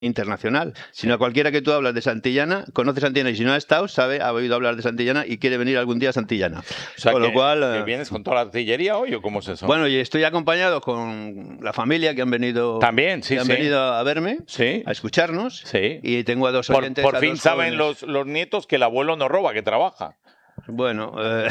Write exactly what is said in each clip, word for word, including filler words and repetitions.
internacional, sino a cualquiera que tú hablas de Santillana, conoce Santillana y si no ha estado, sabe, ha oído hablar de Santillana y quiere venir algún día a Santillana. O sea, con que, lo cual, ¿que vienes con toda la artillería hoy o cómo es eso? Bueno, y estoy acompañado con la familia que han venido, también, sí, que han sí. venido a verme, sí. a escucharnos, sí. y tengo a dos por, oyentes. Por a fin dos saben los, los nietos que el abuelo no roba, que trabaja. Bueno, eh,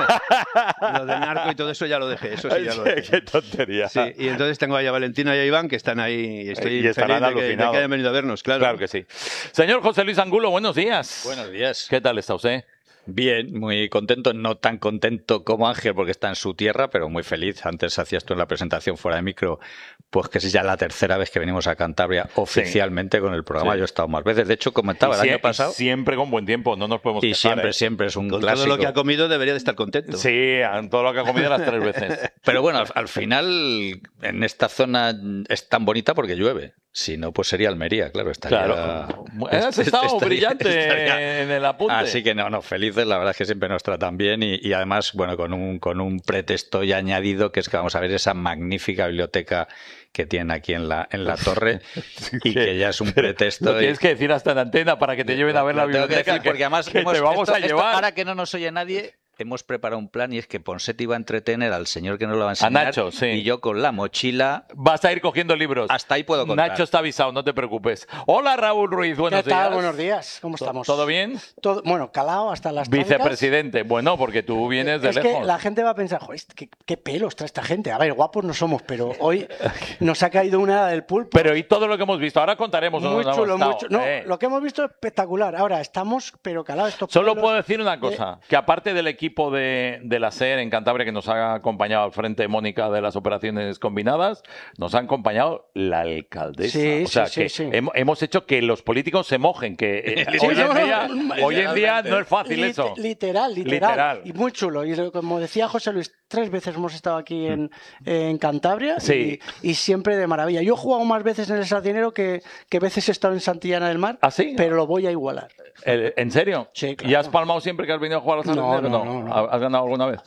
lo de narco y todo eso ya lo dejé, eso sí ya lo dejé. Qué tontería. Sí, y entonces tengo ahí a Valentina y a Iván que están ahí y estoy y feliz de que, de que hayan venido a vernos, claro. Claro que sí. Señor José Luis Angulo, buenos días. Buenos días. ¿Qué tal está usted? Bien, muy contento, no tan contento como Ángel porque está en su tierra, pero muy feliz. Antes hacías tú en la presentación fuera de micro, pues que es ya la tercera vez que venimos a Cantabria oficialmente sí. con el programa. Sí. Yo he estado más veces. De hecho, comentaba el año pasado. Siempre con buen tiempo, no nos podemos Y quejar, siempre, ¿eh? siempre es un con clásico. Todo lo que ha comido debería de estar contento. Sí, en todo lo que ha comido las tres veces. Pero bueno, al, al final, en esta zona es tan bonita porque llueve. Si no, pues sería Almería, claro. Estaría, claro. Has estado estaría, brillante estaría. en el apunte. Así que no, no, felices. La verdad es que siempre nos tratan bien y, y además, bueno, con un, con un pretexto ya añadido, que es que vamos a ver esa magnífica biblioteca que tienen aquí en la, en la torre y que ya es un pretexto. Lo tienes que decir hasta en antena para que te lleven a ver la biblioteca. Que decir, porque además que hemos, te vamos esto, a llevar. Esto, ahora que no nos oye nadie, hemos preparado un plan y es que Ponseti va a entretener al señor que nos lo va a enseñar. A Nacho, sí. Y yo con la mochila... Vas a ir cogiendo libros. Hasta ahí puedo contar. Nacho está avisado, no te preocupes. Hola, Raúl Ruiz, buenos ¿Qué tal? días. Buenos días, ¿cómo estamos? ¿Todo bien? Todo, bueno, calado hasta las Vicepresidente, trancas. Bueno, porque tú vienes de es lejos. Es que la gente va a pensar, joder, ¿qué, qué pelos trae esta gente? A ver, guapos no somos, pero hoy nos ha caído una del pulpo. Pero y todo lo que hemos visto, ahora contaremos. Muy chulo, muy chulo. No, eh. lo que hemos visto es espectacular. Ahora, estamos, pero calados estos Solo pelos, puedo decir una cosa, eh... que aparte del equipo de, de la SER en Cantabria, que nos ha acompañado al frente Mónica de las operaciones combinadas, nos ha acompañado la alcaldesa. Sí, o sea, sí, que sí, sí. Hemos, hemos hecho que los políticos se mojen, que eh, sí, hoy, no, en día, no, no, hoy en día no es fácil Liter, eso. Literal, literal, literal. Y muy chulo. Y como decía José Luis, tres veces hemos estado aquí en, en Cantabria sí. y, y siempre de maravilla. Yo he jugado más veces en el Sardinero que, que veces he estado en Santillana del Mar, ¿Ah, sí? pero lo voy a igualar. ¿En serio? Sí, claro. ¿Y has palmado siempre que has venido a jugar al Sardinero? No, no, no, no. ¿Has ganado alguna vez?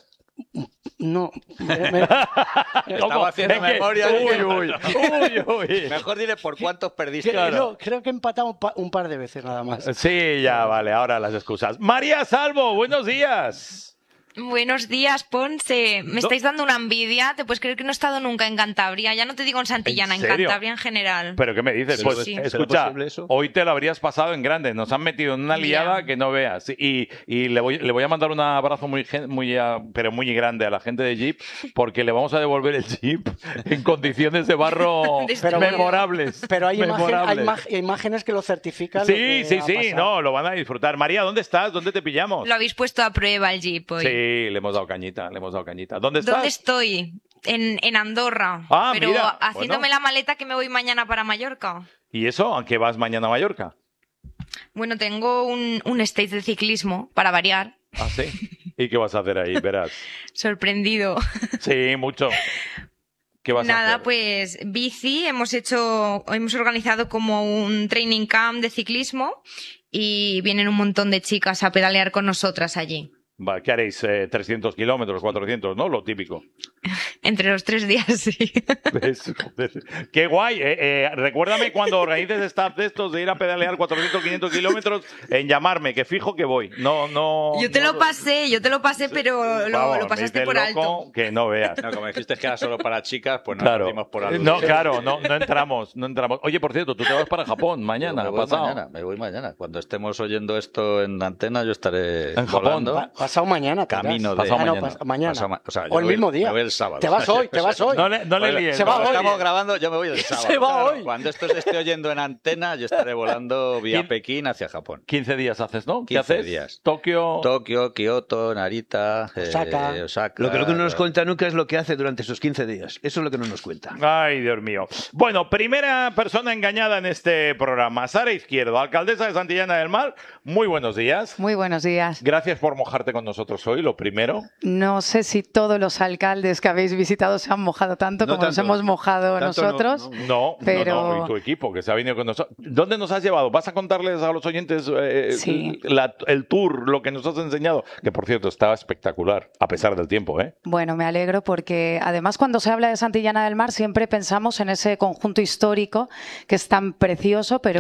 No. Me, me... Estaba haciendo es memoria. Que... Uy, uy, uy, uy. Mejor dile por cuántos perdiste. Claro. No, creo que he empatado un, pa un par de veces nada más. Sí, ya, vale, ahora las excusas. María Salvo, buenos días. Buenos días, Ponce. Me estáis dando una envidia. Te puedes creer que no he estado nunca en Cantabria. Ya no te digo en Santillana, en, en Cantabria en general. ¿Pero qué me dices? Sí, pues sí. escucha, hoy te lo habrías pasado en grande. Nos han metido en una liada yeah. que no veas. Y, y le, voy, le voy a mandar un abrazo muy, muy, pero muy grande a la gente de Jeep, porque le vamos a devolver el Jeep en condiciones de barro pero, memorables. Pero hay, memorables. Imagen, hay imágenes que lo certifican. Sí, lo que sí, ha sí. pasado. No, lo van a disfrutar. María, ¿dónde estás? ¿Dónde te pillamos? Lo habéis puesto a prueba el Jeep hoy. Sí. Sí, le hemos dado cañita, le hemos dado cañita. ¿Dónde estás? ¿Dónde estoy? En, en Andorra. Ah, pero mira. haciéndome Bueno. la maleta que me voy mañana para Mallorca. ¿Y eso? ¿A qué vas mañana a Mallorca? Bueno, tengo un, un stage de ciclismo, para variar. ¿Ah, sí? ¿Y qué vas a hacer ahí? Verás. Sorprendido. Sí, mucho. ¿Qué vas Nada, a hacer? pues bici, hemos hecho, hemos organizado como un training camp de ciclismo y vienen un montón de chicas a pedalear con nosotras allí. Vale, ¿qué haréis? Eh, trescientos kilómetros, cuatrocientos, ¿no? Lo típico. Entre los tres días, sí. ¿Ves? ¡Qué guay! Eh, eh, recuérdame cuando organices staff de estos de ir a pedalear cuatrocientos, quinientos kilómetros en llamarme, que fijo que voy. No, no. Yo te no, lo pasé, yo te lo pasé, pero lo, vamos, lo pasaste me por loco alto. Que no veas. No, como dijiste que era solo para chicas, pues no claro. partimos por algo. No, claro, no, no entramos, no entramos. Oye, por cierto, tú te vas para Japón mañana, me voy pasado. mañana, me voy mañana. Cuando estemos oyendo esto en antena, yo estaré en Japón. Pa pasado mañana. Camino de... Pasado ah, no, mañana. Pas mañana. Pasado, o, sea, o el voy, mismo día. Me voy el sábado. Te vas hoy, te vas hoy. No le, no le líes. Se va hoy. Estamos grabando, yo me voy el sábado. Se va claro. hoy. Cuando esto se esté oyendo en antena, yo estaré volando vía Pekín hacia Japón. quince días haces, ¿no? ¿Qué quince haces? días. Tokio. Tokio, Kioto, Narita, Osaka. Eh, Osaka. Lo que, lo que no nos cuenta nunca es lo que hace durante esos quince días. Eso es lo que no nos cuenta. Ay, Dios mío. Bueno, primera persona engañada en este programa. Sara Izquierdo, alcaldesa de Santillana del Mar. Muy buenos días. Muy buenos días. Gracias por mojarte con nosotros hoy, lo primero. No sé si todos los alcaldes que habéis visitados se han mojado tanto No como nos tanto. hemos mojado Tanto nosotros. no, no. No, Pero- no, no, y tu equipo que se ha venido con nosotros. ¿Dónde nos has llevado? ¿Vas a contarles a los oyentes eh, Sí. la- el tour, lo que nos has enseñado? Que por cierto, estaba espectacular, a pesar del tiempo, ¿eh? Bueno, me alegro porque además cuando se habla de Santillana del Mar siempre pensamos en ese conjunto histórico que es tan precioso, pero